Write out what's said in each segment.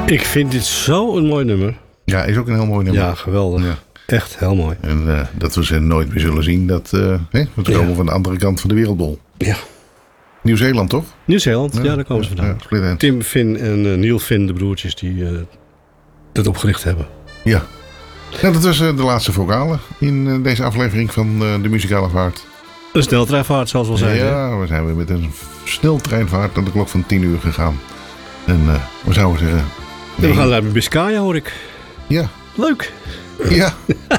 Ik vind dit zo een mooi nummer. Ja, is ook een heel mooi nummer. Ja, geweldig. Ja. Echt heel mooi. En dat we ze nooit meer zullen zien, we komen van de andere kant van de wereldbol. Ja. Nieuw-Zeeland, toch? Nieuw-Zeeland, ja, daar komen ze vandaan. Ja, Tim Finn en Neil Finn, de broertjes, die dat opgericht hebben. Ja. Ja, dat was de laatste vocale in deze aflevering van de Muzikale Vaart. Een sneltreinvaart, zoals we al zeiden. Ja, we zijn weer met een sneltreinvaart naar de klok van 10 uur gegaan. En we zouden zeggen... Nee. En we gaan naar Biscaya, hoor ik. Ja. Leuk. Ja.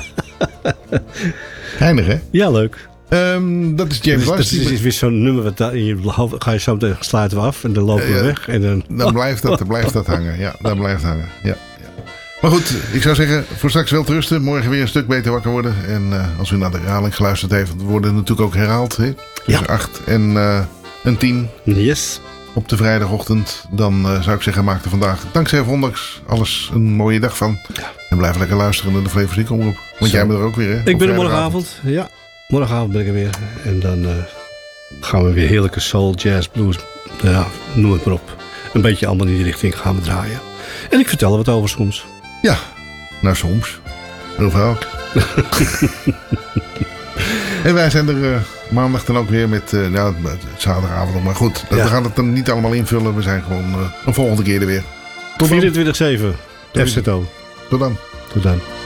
Geinig, hè? Ja, leuk. Dat is James Last. Dat is weer zo'n nummer, ga je zo meteen sluiten we af en dan lopen we weg. En dan blijft dat hangen. Ja, dat blijft hangen. Ja. Maar goed, ik zou zeggen, voor straks wel te rusten. Morgen weer een stuk beter wakker worden. En als u naar de herhaling geluisterd heeft, worden natuurlijk ook herhaald. Hè? Tussen 8 en 10. Yes. Op de vrijdagochtend. Dan zou ik zeggen, maak er vandaag, dankzij ondanks alles, een mooie dag van. Ja. En blijf lekker luisteren naar de Flevo's Omroep. Want jij bent er ook weer, hè? Ik ben er morgenavond. Ja, morgenavond ben ik er weer. En dan gaan we weer heerlijke soul, jazz, blues. Ja, noem het maar op. Een beetje allemaal in die richting gaan we draaien. En ik vertel er wat over soms. Ja, nou soms. Heel vaak. En wij zijn er maandag dan ook weer met zaterdagavond. Maar goed, we gaan het dan niet allemaal invullen. We zijn gewoon een volgende keer er weer. Tot 24/7. FZO. Tot dan. Tot dan.